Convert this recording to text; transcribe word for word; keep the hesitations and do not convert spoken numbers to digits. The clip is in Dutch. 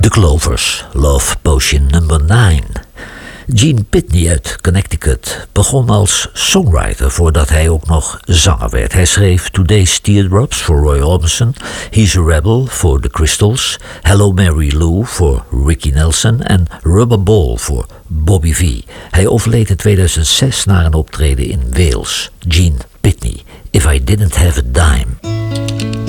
The Clovers, Love Potion number nine. Gene Pitney uit Connecticut begon als songwriter voordat hij ook nog zanger werd. Hij schreef Today's Teardrops voor Roy Orbison, He's a Rebel voor The Crystals, Hello Mary Lou voor Ricky Nelson en Rubber Ball voor Bobby V. Hij overleed in tweeduizend zes na een optreden in Wales. Gene Pitney, If I Didn't Have a Dime.